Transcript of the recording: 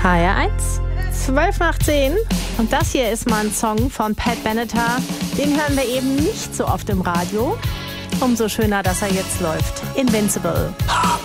HR1, 12 nach 10. Und das hier ist mal ein Song von Pat Benatar. Den hören wir eben nicht so oft im Radio. Umso schöner, dass er jetzt läuft. Invincible.